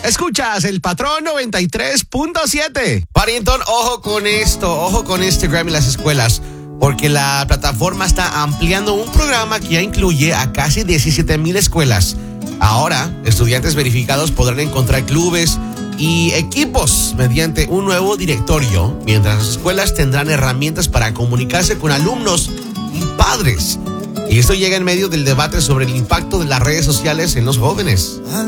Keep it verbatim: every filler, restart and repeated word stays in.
Escuchas el Patrón noventa y tres punto siete. Parientón, ojo con esto, ojo con Instagram y las escuelas, porque la plataforma está ampliando un programa que ya incluye a casi diecisiete mil escuelas. Ahora, estudiantes verificados podrán encontrar clubes y equipos mediante un nuevo directorio, mientras las escuelas tendrán herramientas para comunicarse con alumnos y padres. Y esto llega en medio del debate sobre el impacto de las redes sociales en los jóvenes.